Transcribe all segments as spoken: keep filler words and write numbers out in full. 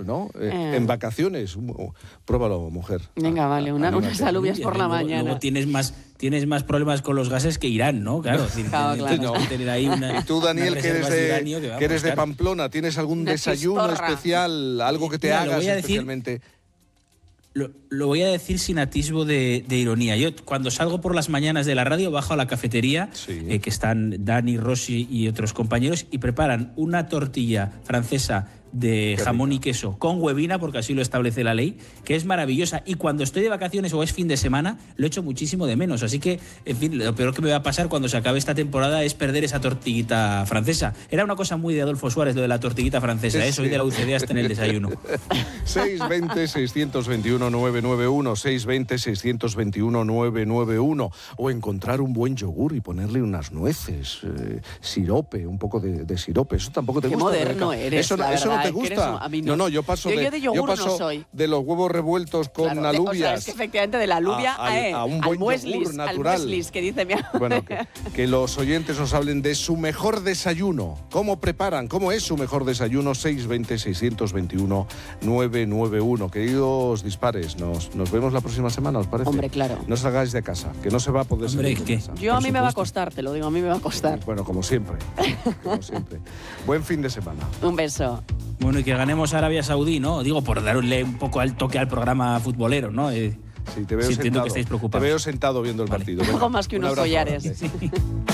¿no? Eh, Eh. En vacaciones. Uh, Pruébalo, mujer. Venga, vale, una, Anímate. unas alubias por la luego, mañana. Luego tienes más, tienes más problemas con los gases que Irán, ¿no? Claro, es decir, Claro, tienes claro. que tener ahí una, Y tú, Daniel, unas que eres reservas de, uranio que, vamos, que eres de claro. Pamplona, ¿tienes algún Una desayuno chistorra. especial? Algo que te Mira, lo hagas voy a decir- especialmente. Lo, lo voy a decir sin atisbo de, de ironía. Yo cuando salgo por las mañanas de la radio bajo a la cafetería, Sí. eh, que están Dani, Rossi y otros compañeros, y preparan una tortilla francesa de Qué jamón rico. y queso con huevina, porque así lo establece la ley, que es maravillosa. Y cuando estoy de vacaciones o es fin de semana, lo echo muchísimo de menos. Así que, en fin, lo peor que me va a pasar cuando se acabe esta temporada es perder esa tortillita francesa. Era una cosa muy de Adolfo Suárez, lo de la tortillita francesa, ¿eh? Soy Sí. de la U C D hasta en el desayuno. seis veinte, seiscientos veintiuno, novecientos noventa y uno, seis veinte, seiscientos veintiuno, novecientos noventa y uno. O encontrar un buen yogur y ponerle unas nueces, eh, sirope, un poco de, de sirope. Eso tampoco te Qué gusta. moderno Rebeca? eres, Eso, no- la eso no verdad, te es que eres gusta. un- a mí no. no. no, yo paso, Yo- de, yo de yogur no paso soy. de los huevos revueltos con Claro, de- alubias. o sea, es que efectivamente de la alubia a- a, al- eh, a un al buen mueslis, yogur al natural. mueslis, que dice mi Bueno, que, que los oyentes nos hablen de su mejor desayuno. ¿Cómo preparan? ¿Cómo es su mejor desayuno? seis veinte, seiscientos veintiuno, novecientos noventa y uno. Queridos dispares, nos, nos vemos la próxima semana, ¿os parece? Hombre, claro. No salgáis de casa, que no se va a poder Hombre, salir de ¿qué? casa. Yo a Por mí me va a supuesto. costar, te lo digo, a mí me va a costar. Bueno, como siempre. Como siempre. Buen fin de semana. Un beso. Bueno, y que ganemos Arabia Saudí, ¿no? Digo, por darle un poco al toque al programa futbolero, ¿no? Eh, Sí, te veo sí, sentado. entiendo que estáis preocupados. Te veo sentado viendo el Vale. partido. Venga, Algo más que un unos abrazo collares. grande.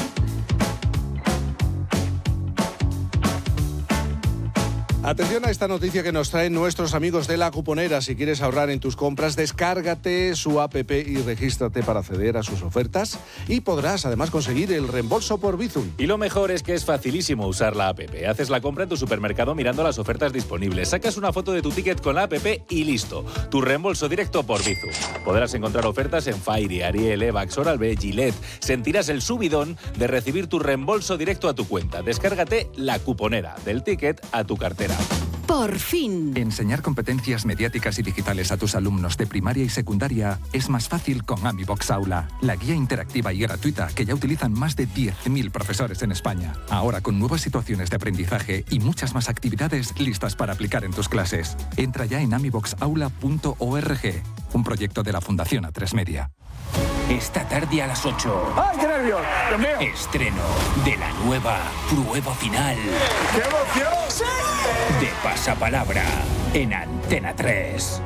Atención a esta noticia que nos traen nuestros amigos de La Cuponera. Si quieres ahorrar en tus compras, descárgate su app y regístrate para acceder a sus ofertas y podrás además conseguir el reembolso por Bizum. Y lo mejor es que es facilísimo usar la app. Haces la compra en tu supermercado mirando las ofertas disponibles, sacas una foto de tu ticket con la app y listo. Tu reembolso directo por Bizum. Podrás encontrar ofertas en Fairy, Ariel, Evax, Oral-B, Gillette. Sentirás el subidón de recibir tu reembolso directo a tu cuenta. Descárgate La Cuponera, del ticket a tu cartera. Por fin. Enseñar competencias mediáticas y digitales a tus alumnos de primaria y secundaria es más fácil con AmiBox Aula, la guía interactiva y gratuita que ya utilizan más de diez mil profesores en España. Ahora con nuevas situaciones de aprendizaje y muchas más actividades listas para aplicar en tus clases. Entra ya en amibox aula punto org, un proyecto de la Fundación A tres Media. Esta tarde a las ocho. ¡Ay, qué nervios! ¡Dios mío! Estreno de la nueva prueba final ¡Qué emoción! ¡Sí! de Pasapalabra en Antena tres.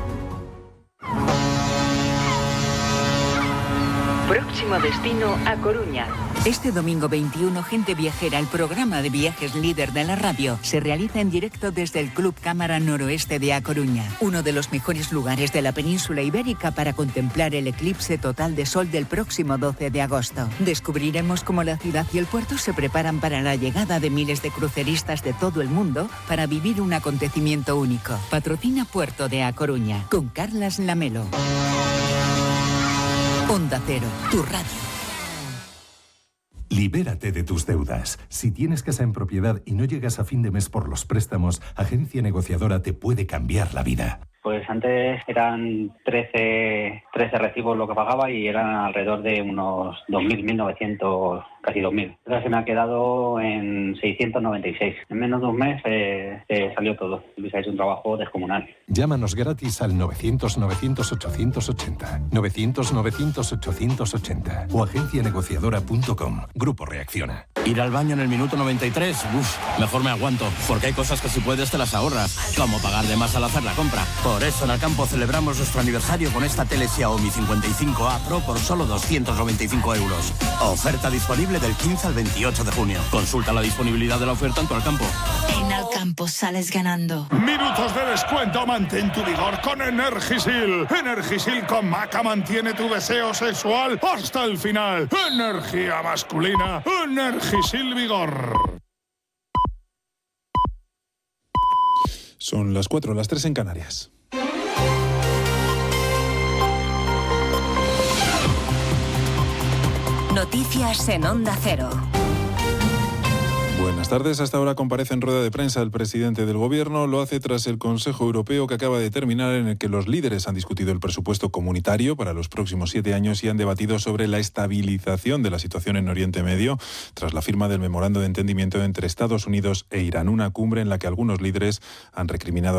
Próximo destino a Coruña. Este domingo veintiuno, Gente Viajera, el programa de viajes líder de la radio, se realiza en directo desde el Club Cámara Noroeste de A Coruña, uno de los mejores lugares de la península ibérica para contemplar el eclipse total de sol del próximo doce de agosto. Descubriremos cómo la ciudad y el puerto se preparan para la llegada de miles de cruceristas de todo el mundo para vivir un acontecimiento único. Patrocina Puerto de A Coruña, con Carlas Lamelo. Onda Cero, tu radio. Libérate de tus deudas. Si tienes casa en propiedad y no llegas a fin de mes por los préstamos, Agencia Negociadora te puede cambiar la vida. Pues antes eran trece, trece recibos lo que pagaba y eran alrededor de unos dos mil, mil novecientos, casi dos mil. Ahora se me ha quedado en seiscientos noventa y seis. En menos de un mes eh, eh, salió todo. Luis ha hecho un trabajo descomunal. Llámanos gratis al novecientos, novecientos, ochocientos ochenta, novecientos, novecientos, ochocientos ochenta o agencia negociadora punto com. Grupo Reacciona. Ir al baño en el minuto noventa y tres, uff, mejor me aguanto, porque hay cosas que si puedes te las ahorras, como pagar de más al hacer la compra. Por eso en Alcampo celebramos nuestro aniversario con esta tele Xiaomi cincuenta y cinco A Pro por solo doscientos noventa y cinco euros. Oferta disponible del quince al veintiocho de junio. Consulta la disponibilidad de la oferta en tu Alcampo. En Alcampo sales ganando. Minutos de descuento, mantén tu vigor con Energisil. Energisil con Maca mantiene tu deseo sexual hasta el final. Energía masculina, Energisil Vigor. Son las cuatro, las tres en Canarias. Noticias en Onda Cero. Buenas tardes. Hasta ahora comparece en rueda de prensa el presidente del Gobierno. Lo hace tras el Consejo Europeo que acaba de terminar, en el que los líderes han discutido el presupuesto comunitario para los próximos siete años y han debatido sobre la estabilización de la situación en Oriente Medio tras la firma del memorando de entendimiento entre Estados Unidos e Irán, una cumbre en la que algunos líderes han recriminado